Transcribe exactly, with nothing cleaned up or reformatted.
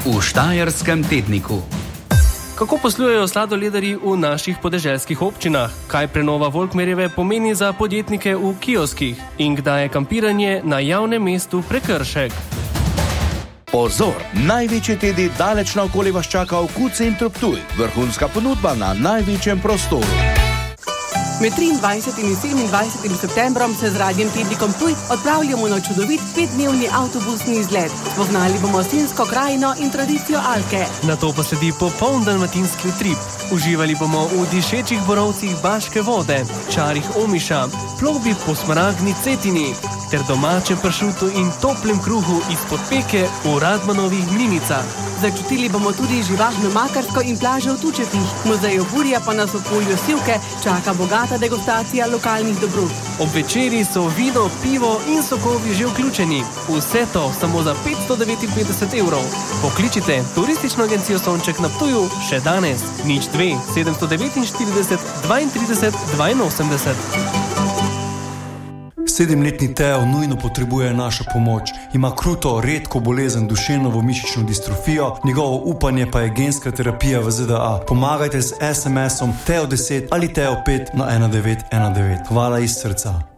v Štajerskem tedniku. Kako poslujejo sladoledarji v naših podeželskih občinah? Kaj prenova Volkmerjeve pomeni za podjetnike v kioskih? In kdaj je kampiranje na javnem mestu prekršek? Pozor! Največji tedi daleč naokoli vas čaka v Q-centru Ptuj. Vrhunska ponudba na največjem prostoru. Med triindvajsetim in sedemindvajsetim septembrom se z Radiem Tednikom Ptuj odpravljamo na čudovit petdnevni avtobusni izlet. Spoznali bomo Sinjsko krajino in tradicijo Alke. Nato pa sledi popoln dalmatinski utrip. Uživali bomo v dišečih borovcih Baške vode, čarih Omiša, plovbi po smaragdni Cetini ter domačem pršutu in toplem kruhu izpod peke v Radmanovih Mlinicah. Začutili bomo tudi živahno Makarsko in plaže v Tučepih. Muzej Oburja pa nas v polju Sivke čaka bogata degustacija lokalnih dobrot. Ob večeri so vino, pivo in sokovi že vključeni. Vse to samo za petsto devetinpetdeset evrov. Pokličite Turistično agencijo Sonček na Ptuju še danes. nič dve sedemsto devetinštirideset dvaintrideset dvainosemdeset. Sedemletni Teo nujno potrebuje našo pomoč. Ima kruto, redko bolezen duševno mišično distrofijo, njegovo upanje pa je genska terapija v Z D A. Pomagajte z es em esom Teo deset ali Teo pet na ena devet ena devet. Hvala iz srca.